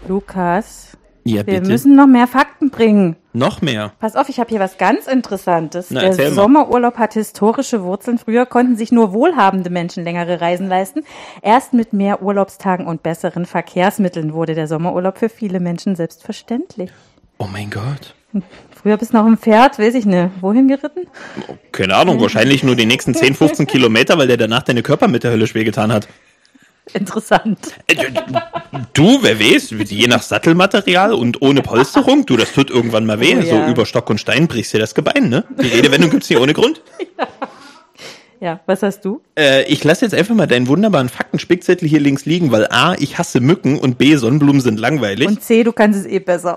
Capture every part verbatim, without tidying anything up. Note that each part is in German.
Lukas, Ja, wir bitte. müssen noch mehr Fakten bringen. Noch mehr. Pass auf, ich habe hier was ganz Interessantes. Na, Der erzähl mal. Sommerurlaub hat historische Wurzeln. Früher konnten sich nur wohlhabende Menschen längere Reisen leisten. Erst mit mehr Urlaubstagen und besseren Verkehrsmitteln wurde der Sommerurlaub für viele Menschen selbstverständlich. Oh mein Gott. Früher bist du noch im Pferd, weiß ich nicht, wohin geritten? Keine Ahnung, wahrscheinlich nur die nächsten zehn, fünfzehn Kilometer, weil der danach deine Körpermitte höllisch wehgetan hat. Interessant. Äh, Du, wer weiß, je nach Sattelmaterial und ohne Polsterung, du, das tut irgendwann mal weh. Oh, ja. So über Stock und Stein brichst dir das Gebein, ne? Die Redewendung gibt's nicht ohne Grund. Ja, was hast du? Äh, ich lasse jetzt einfach mal deinen wunderbaren Faktenspickzettel hier links liegen, weil A, ich hasse Mücken und B, Sonnenblumen sind langweilig. Und C, du kannst es eh besser.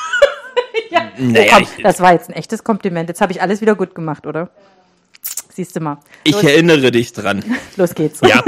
Ja. Naja, oh, komm, ich- das war jetzt ein echtes Kompliment. Jetzt habe ich alles wieder gut gemacht, oder? Siehst du mal. Ich Los, erinnere dich dran. los geht's. Ja.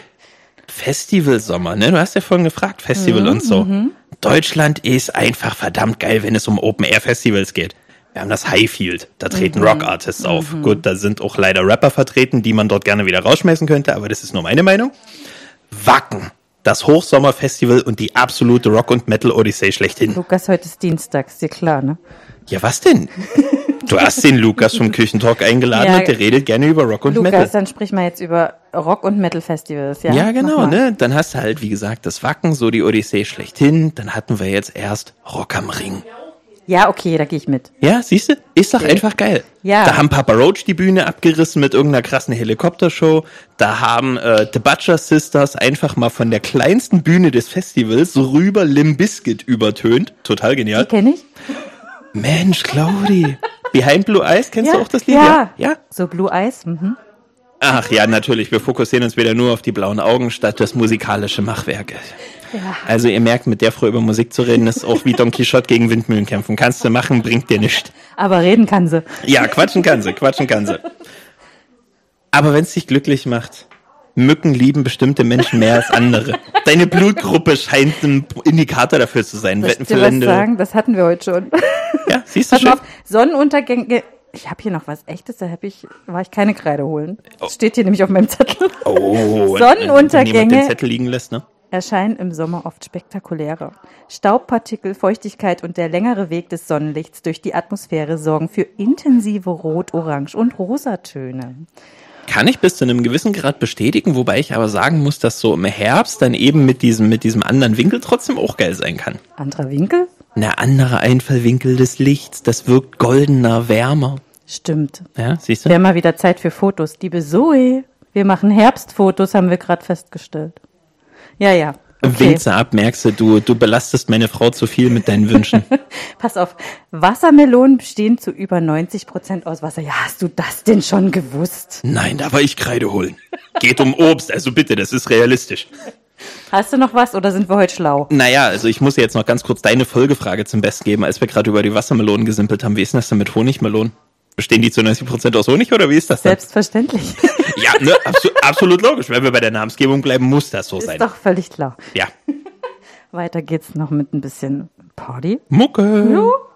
Festivalsommer, ne? Du hast ja vorhin gefragt, Festival Mhm, und so. Deutschland ist einfach verdammt geil, wenn es um Open-Air-Festivals geht. Wir haben das Highfield, da treten Mhm. Rock-Artists auf. Gut, da sind auch leider Rapper vertreten, die man dort gerne wieder rausschmeißen könnte, aber das ist nur meine Meinung. Wacken, das Hochsommerfestival und die absolute Rock- und Metal-Odyssee schlechthin. Lukas, heute ist Dienstag, ist dir klar, ne? Ja, was denn? Du hast den Lukas vom Küchentalk eingeladen Ja. und der redet gerne über Rock und Lukas, Metal. dann sprich mal jetzt über Rock- und Metal-Festivals, ja? Ja, Mach genau, mal. ne? Dann hast du halt, wie gesagt, das Wacken, so die Odyssee schlechthin. Dann hatten wir jetzt erst Rock am Ring. Ja, okay, da gehe ich mit. Ja, siehst du? Ist doch einfach geil. Ja. Da haben Papa Roach die Bühne abgerissen mit irgendeiner krassen Helikoptershow. Da haben äh, The Butcher Sisters einfach mal von der kleinsten Bühne des Festivals rüber Limp Bizkit übertönt. Total Die genial. kenne ich. Mensch, Claudi. Behind Blue Eyes, kennst du auch das Lied? Ja. Ja? So Blue Eyes, mhm. Ach ja, natürlich. Wir fokussieren uns wieder nur auf die blauen Augen statt das musikalische Machwerk. Ja. Also ihr merkt, mit der Frau über Musik zu reden, ist auch wie Don Quixote gegen Windmühlen kämpfen. Kannst du machen, bringt dir nichts. Aber reden kann sie. Ja, quatschen kann sie, quatschen kann sie. Aber wenn es dich glücklich macht, Mücken lieben bestimmte Menschen mehr als andere. Deine Blutgruppe scheint ein Indikator dafür zu sein. Soll ich dir was Wettenverwende. sagen? Das hatten wir heute schon. Ja, siehst du Pass mal schon? auf, Sonnenuntergänge. Ich habe hier noch was Echtes, da hab ich, war ich keine Kreide holen. Das steht hier nämlich auf meinem Zettel. Oh, Sonnenuntergänge. wenn jemand den Zettel liegen lässt, ne? Erscheinen im Sommer oft spektakulärer. Staubpartikel, Feuchtigkeit und der längere Weg des Sonnenlichts durch die Atmosphäre sorgen für intensive Rot-, Orange- und Rosatöne. Kann ich bis zu einem gewissen Grad bestätigen, wobei ich aber sagen muss, dass so im Herbst dann eben mit diesem, mit diesem anderen Winkel trotzdem auch geil sein kann. Anderer Winkel? Eine andere Einfallwinkel des Lichts, das wirkt goldener, wärmer. Stimmt. Ja, siehst du? Wäre mal wieder Zeit für Fotos. Liebe Zoe, wir machen Herbstfotos, haben wir gerade festgestellt. Ja, ja. Okay. Winkst du ab, merkst du, du, du belastest meine Frau zu viel mit deinen Wünschen. Pass auf, Wassermelonen bestehen zu über neunzig Prozent aus Wasser. Ja, hast du das denn schon gewusst? Nein, da war ich Kreide holen. Geht um Obst, also bitte, das ist realistisch. Hast du noch was oder sind wir heute schlau? Naja, also ich muss jetzt noch ganz kurz deine Folgefrage zum Besten geben, als wir gerade über die Wassermelonen gesimpelt haben. Wie ist denn das denn mit Honigmelonen? Bestehen die zu neunzig Prozent aus Honig oder wie ist das denn? Selbstverständlich. Ja, ne, abso- absolut logisch. Wenn wir bei der Namensgebung bleiben, muss das so Ist sein. doch völlig klar. Ja. Weiter geht's noch mit ein bisschen Party. Mucke. Jo.